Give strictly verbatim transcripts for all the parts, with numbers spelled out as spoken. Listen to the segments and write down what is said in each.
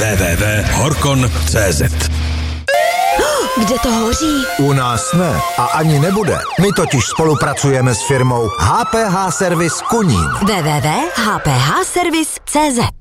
w w w tečka horkon tečka cé zet. Kde to hoří? U nás ne a ani nebude. My totiž spolupracujeme s firmou há pé há Servis Kunín. w w w tečka h p h servis tečka cé zet.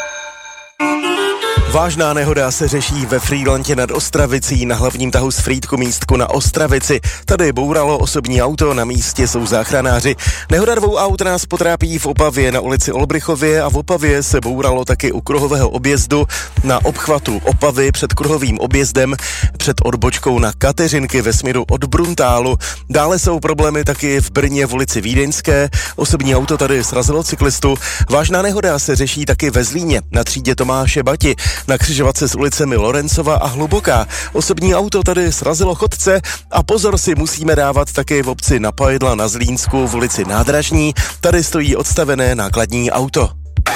Vážná nehoda se řeší ve Frýdlantě nad Ostravicí na hlavním tahu z Frýdku místku na Ostravici. Tady bouralo osobní auto, na místě jsou záchranáři. Nehoda dvou aut nás potrápí v Opavě na ulici Olbrichově a v Opavě se bouralo taky u kruhového objezdu na obchvatu Opavy před kruhovým objezdem před odbočkou na Kateřinky ve směru od Bruntálu. Dále jsou problémy taky v Brně v ulici Vídeňské. Osobní auto tady srazilo cyklistu. Vážná nehoda se řeší taky ve Zlíně na třídě Tomáše Bati na křižovatce s ulicemi Lorencova a Hluboká. Osobní auto tady srazilo chodce a pozor si musíme dávat také v obci Napajedla na Zlínsku v ulici Nádražní. Tady stojí odstavené nákladní auto.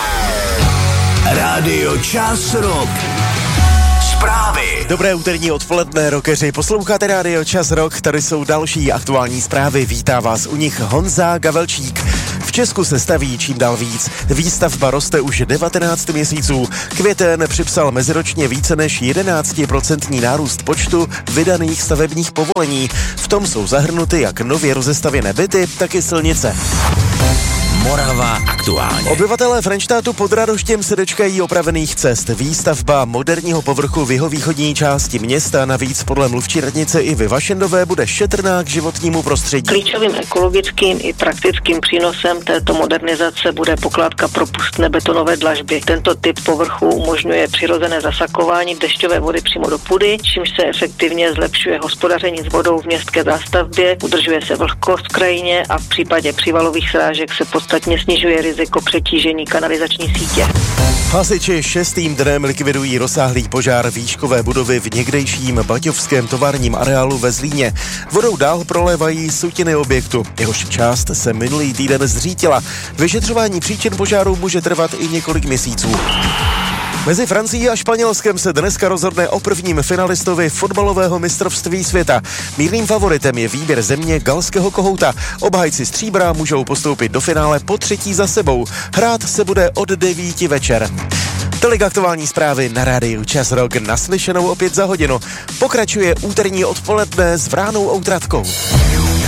Rádio Čas Rock. Zprávy. Dobré úterní odpoledne, rockeři. Posloucháte Rádio Čas Rock, tady jsou další aktuální zprávy. Vítá vás u nich Honza Gavelčík. V Česku se staví čím dál víc. Výstavba roste už devatenáct měsíců. Květen připsal meziročně více než jedenáctiprocentní nárůst počtu vydaných stavebních povolení. V tom jsou zahrnuty jak nově rozestavěné byty, tak i silnice. Morava aktuálně. Obyvatelé Frenštátu pod Radoštěm se dočkají opravených cest. Výstavba moderního povrchu v jihovýchodní části města, navíc podle mluvčí radnice Ivy Vašendové, bude šetrná k životnímu prostředí. Klíčovým ekologickým i praktickým přínosem této modernizace bude pokládka propustné betonové dlažby. Tento typ povrchu umožňuje přirozené zasakování dešťové vody přímo do půdy, čímž se efektivně zlepšuje hospodaření s vodou v městské zástavbě, udržuje se vlhkost v krajině a v případě přívalových srážek se podstatně snižuje riziko přetížení kanalizační sítě. Hasiči šestým dnem likvidují rozsáhlý požár výškové budovy v někdejším baťovském továrním areálu ve Zlíně. Vodou dál prolévají sutiny objektu. Jehož část se minulý týden zřítila. Vyšetřování příčin požáru může trvat i několik měsíců. Mezi Francií a Španělskem se dneska rozhodne o prvním finalistovi fotbalového mistrovství světa. Mírným favoritem je výběr země galského kohouta. Obhájci stříbra můžou postoupit do finále po třetí za sebou. Hrát se bude od devíti večer. Tolik aktuální zprávy na rádiu Čas Rock, naslyšenou opět za hodinu. Pokračuje úterní odpoledne s Vránou Outratkou.